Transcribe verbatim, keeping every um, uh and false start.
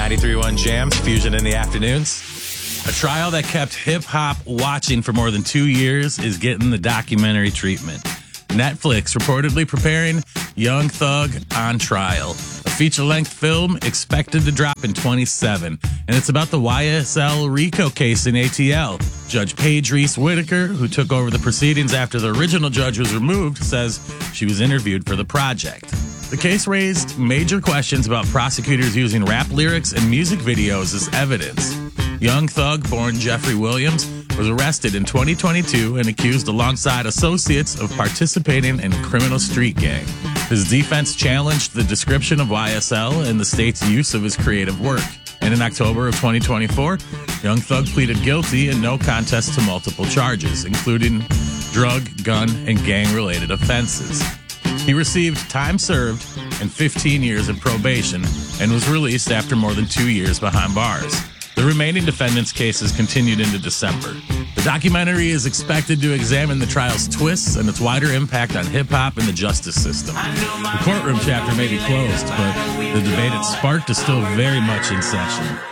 ninety-three point one Jams, Fusion in the afternoons. A trial that kept hip-hop watching for more than two years is getting the documentary treatment. Netflix reportedly preparing Young Thug on trial. A feature-length film expected to drop in twenty-seven, and it's about the Y S L RICO case in A T L. Judge Paige Reese Whitaker, who took over the proceedings after the original judge was removed, says she was interviewed for the project. The case raised major questions about prosecutors using rap lyrics and music videos as evidence. Young Thug, born Jeffrey Williams, was arrested in twenty twenty-two and accused alongside associates of participating in a criminal street gang. His defense challenged the description of Y S L and the state's use of his creative work. And in October of twenty twenty-four, Young Thug pleaded guilty and no contest to multiple charges, including drug, gun, and gang-related offenses. He received time served and fifteen years in probation and was released after more than two years behind bars. The remaining defendants' cases continued into December. The documentary is expected to examine the trial's twists and its wider impact on hip-hop and the justice system. The courtroom chapter may be closed, but the debate it sparked is still very much in session.